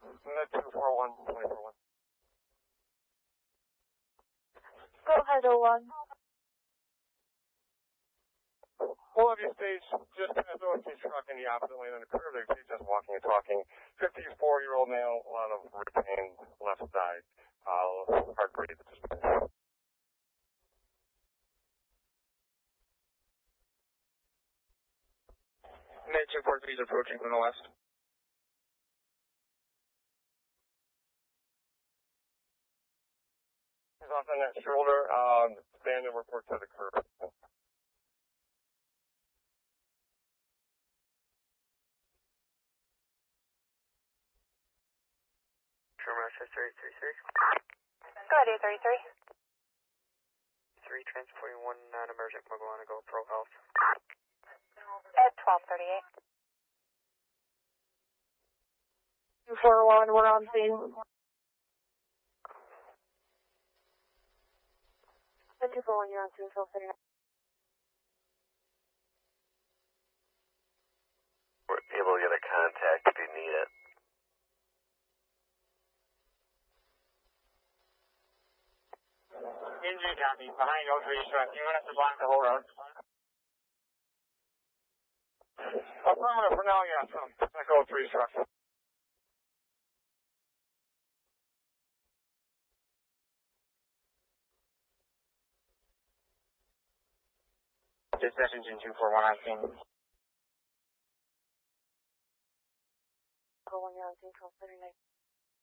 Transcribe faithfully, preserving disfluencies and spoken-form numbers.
Med two four one, twenty-four one. Go ahead, oh one. All of you stage just past Northeast truck in the opposite lane on the curve. They see just walking and talking. fifty-four-year-old male, a lot of rib pain, left side, uh, hard breathe at this point. Med two four three is approaching from the west. He's off on that shoulder, um, standing report to the curve. Rochester eight three three. Go ahead, eight three three. three transporting one non-emergent Maguana Go Pro Health. At twelve thirty-eight. two four one, we're on scene. two four one, you're on scene, twelve thirty-nine. We're able to get a contact if you need it. Injury copy, behind oh three truck. You want us to block the whole road? Affirmative for now, yes. Um, Echo three truck. Dispatch engine two four one on scene. Go one, you're on scene, twelve thirty-nine.